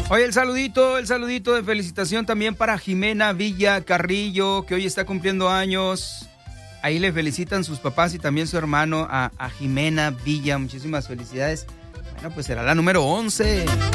Oye, el saludito de felicitación también para Jimena Villa Carrillo, que hoy está cumpliendo años. Ahí le felicitan sus papás y también su hermano a Jimena Villa. Muchísimas felicidades. Bueno, pues será la número 11.